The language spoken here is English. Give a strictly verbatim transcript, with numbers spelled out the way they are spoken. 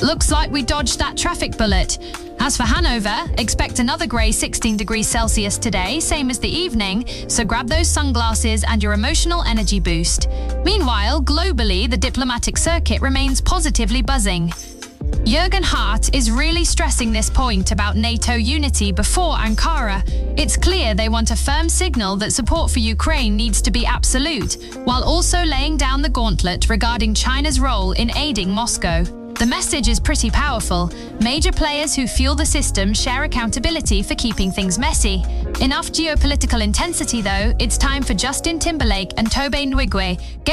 Looks like we dodged that traffic bullet. As for Hanover, expect another grey sixteen degrees Celsius today, same as the evening, so grab those sunglasses and your emotional energy boost. Meanwhile, globally, the diplomatic circuit remains positively buzzing. Jürgen Hart is really stressing this point about NATO unity before Ankara. It's clear they want a firm signal that support for Ukraine needs to be absolute, while also laying down the gauntlet regarding China's role in aiding Moscow. The message is pretty powerful. Major players who fuel the system share accountability for keeping things messy. Enough geopolitical intensity though, it's time for Justin Timberlake and Tobe Nwigwe. Get